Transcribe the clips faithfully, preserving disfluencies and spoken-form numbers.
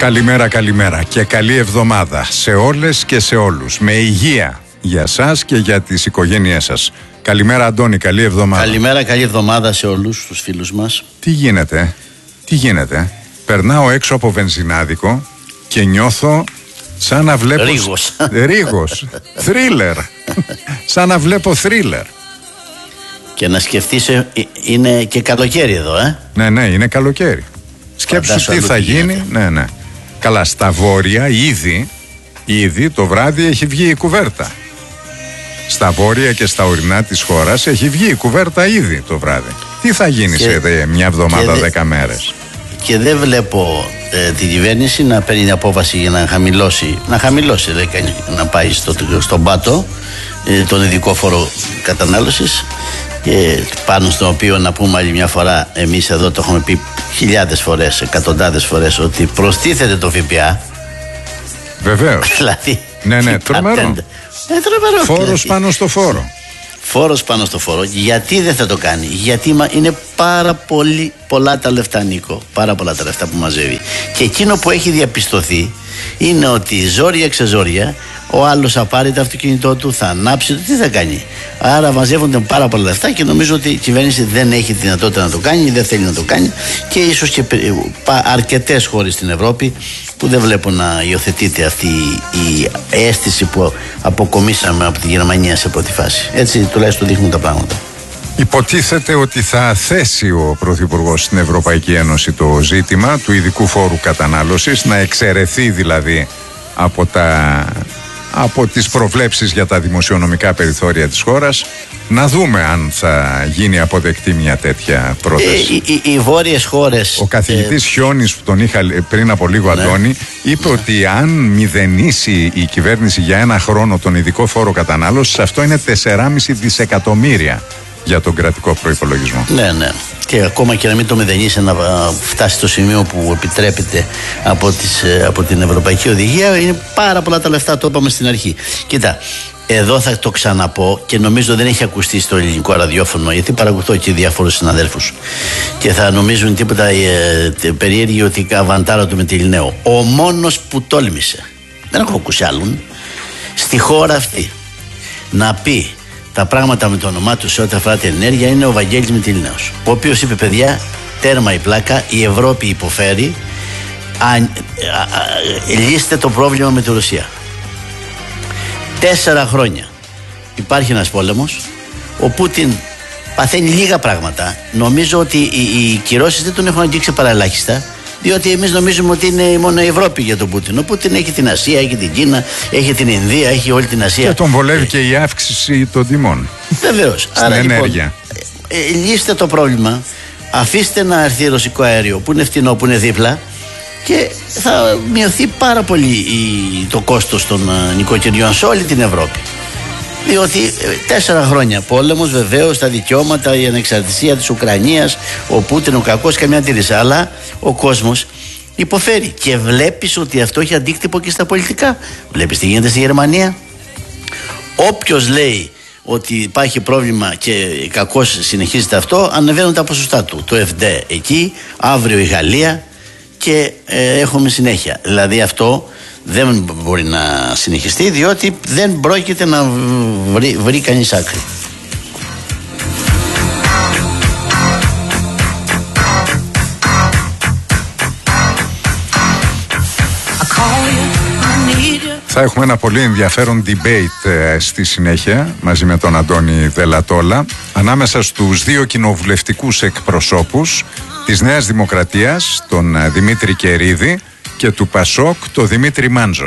Καλημέρα, καλημέρα και καλή εβδομάδα σε όλες και σε όλους. Με υγεία για σας και για τις οικογένειές σας. Καλημέρα Αντώνη, καλή εβδομάδα. Καλημέρα, καλή εβδομάδα σε όλους τους φίλους μας. Τι γίνεται, τι γίνεται. Περνάω έξω από βενζινάδικο και νιώθω σαν να βλέπω... Ρίγος. Ρίγος. Θρίλερ. Σαν να βλέπω θρίλερ. Και να σκεφτείς, είναι και καλοκαίρι εδώ, ε. Ναι, ναι, είναι καλοκαίρι. Σκέψου τι θα γίνει. Ναι, ναι. Καλά, στα βόρεια ήδη, ήδη το βράδυ έχει βγει η κουβέρτα. Στα βόρεια και στα ορεινά της χώρας έχει βγει η κουβέρτα ήδη το βράδυ. Τι θα γίνει και, σε δε, μια εβδομάδα, δε, δέκα μέρες. Και δεν βλέπω ε, την κυβέρνηση να παίρνει απόφαση για να χαμηλώσει, να χαμηλώσει, δε, να πάει στο, στον πάτο ε, τον ειδικό φόρο κατανάλωσης, και πάνω στον οποίο, να πούμε άλλη μια φορά, εμείς εδώ το έχουμε πει χιλιάδες φορές, εκατοντάδες φορές, ότι προστίθεται το ΦΠΑ. Βεβαίως. Δηλαδή, ναι, ναι, τρομερό. Ε, τρομερό. Φόρος δηλαδή. πάνω στο φόρο. Φόρος πάνω στο φόρο. Γιατί δεν θα το κάνει? Γιατί είναι πάρα πολύ, πολλά τα λεφτά, Νίκο. Πάρα πολλά τα λεφτά που μαζεύει. Και εκείνο που έχει διαπιστωθεί είναι ότι ζόρια ξεζόρια ο άλλος θα πάρει το αυτοκίνητό του, θα ανάψει το, τι θα κάνει? Άρα μαζεύονται πάρα πολλά λεφτά και νομίζω ότι η κυβέρνηση δεν έχει δυνατότητα να το κάνει, δεν θέλει να το κάνει, και ίσως και αρκετές χώρες στην Ευρώπη που δεν βλέπω να υιοθετείται αυτή η αίσθηση που αποκομίσαμε από τη Γερμανία σε πρώτη φάση. Έτσι τουλάχιστον δείχνουν τα πράγματα. Υποτίθεται ότι θα θέσει ο Πρωθυπουργός στην Ευρωπαϊκή Ένωση το ζήτημα του ειδικού φόρου κατανάλωσης, να εξαιρεθεί δηλαδή από, τα, από τις προβλέψεις για τα δημοσιονομικά περιθώρια της χώρας. Να δούμε αν θα γίνει αποδεκτή μια τέτοια πρόταση. Οι, οι, οι βόρειες χώρες... Ο καθηγητής ε... Χιώνης, που τον είχα πριν από λίγο, ναι, Αντώνη, είπε, ναι, ότι αν μηδενίσει η κυβέρνηση για ένα χρόνο τον ειδικό φόρο κατανάλωσης, αυτό είναι τέσσερα κόμμα πέντε δισεκατομμύρια για τον κρατικό προϋπολογισμό. Ναι, ναι. Και ακόμα και να μην το μηδενίσει, να φτάσει στο σημείο που επιτρέπεται από, τις, από την Ευρωπαϊκή Οδηγία, είναι πάρα πολλά τα λεφτά, το είπαμε στην αρχή. Κοίτα, εδώ θα το ξαναπώ και νομίζω δεν έχει ακουστεί στο ελληνικό ραδιόφωνο, γιατί παρακολουθώ και διάφορους συναδέλφους και θα νομίζουν τίποτα ε, περίεργοι ότι καβαντάρα του με τη Λινέο. Ο μόνος που τόλμησε, δεν έχω ακούσει άλλον, στη χώρα αυτή να πει τα πράγματα με το όνομά του σε ό,τι αφορά την ενέργεια είναι ο Βαγγέλης Μητυλινέος, ο οποίος είπε, παιδιά, τέρμα η πλάκα, η Ευρώπη υποφέρει, α, α, α, λύστε το πρόβλημα με τη Ρωσία. Τέσσερα χρόνια υπάρχει ένας πόλεμος, ο Πούτιν παθαίνει λίγα πράγματα. Νομίζω ότι οι, οι κυρώσεις δεν τον έχουν αγγίξει παραελάχιστα, διότι εμείς νομίζουμε ότι είναι μόνο η Ευρώπη για τον Πούτιν. Ο Πούτιν έχει την Ασία, έχει την Κίνα, έχει την Ινδία, έχει όλη την Ασία. Και τον βολεύει και η αύξηση των τιμών. Βεβαίως. Στην Άρα, ενέργεια. Λοιπόν, ε, λύστε το πρόβλημα, αφήστε να έρθει ρωσικό αέριο που είναι φτηνό, που είναι δίπλα, και θα μειωθεί πάρα πολύ η, το κόστος των uh, νοικοκυριών σε όλη την Ευρώπη. Διότι ε, τέσσερα χρόνια πόλεμος, βεβαίως, τα δικαιώματα, η ανεξαρτησία της Ουκρανίας, ο Πούτιν, ο κακός, καμιά αντίρρηση. Αλλά ο κόσμος υποφέρει και βλέπεις ότι αυτό έχει αντίκτυπο και στα πολιτικά. Βλέπεις τι γίνεται στη Γερμανία. Όποιος λέει ότι υπάρχει πρόβλημα και κακώς συνεχίζεται αυτό, ανεβαίνουν τα ποσοστά του. Το ΕΦΔ εκεί, αύριο η Γαλλία, και ε, έχουμε συνέχεια. Δηλαδή αυτό δεν μπορεί να συνεχιστεί, διότι δεν πρόκειται να βρει, βρει κανείς άκρη. Θα έχουμε ένα πολύ ενδιαφέρον debate ε, στη συνέχεια μαζί με τον Αντώνη Δελατόλα ανάμεσα στους δύο κοινοβουλευτικούς εκπροσώπους της Νέας Δημοκρατίας, τον ε, Δημήτρη Κερίδη, και του Πασόκ, τον Δημήτρη Μάντζο.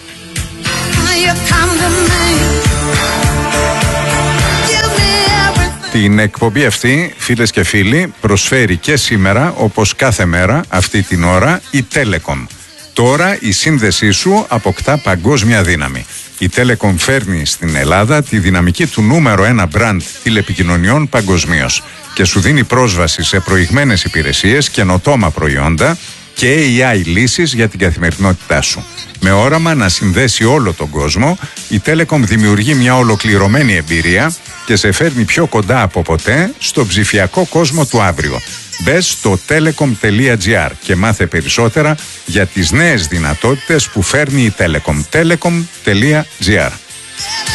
Την εκπομπή αυτή, φίλες και φίλοι, προσφέρει και σήμερα, όπως κάθε μέρα αυτή την ώρα, η Telecom. Τώρα η σύνδεσή σου αποκτά παγκόσμια δύναμη. Η Telecom φέρνει στην Ελλάδα τη δυναμική του νούμερο ένα μπραντ τηλεπικοινωνιών παγκοσμίως και σου δίνει πρόσβαση σε προηγμένες υπηρεσίες, καινοτόμα προϊόντα και έι άι λύσεις για την καθημερινότητά σου. Με όραμα να συνδέσει όλο τον κόσμο, η Telecom δημιουργεί μια ολοκληρωμένη εμπειρία και σε φέρνει πιο κοντά από ποτέ στον ψηφιακό κόσμο του αύριο. Μπες στο telecom τελεία gr και μάθε περισσότερα για τις νέες δυνατότητες που φέρνει η Telecom. telecom τελεία gr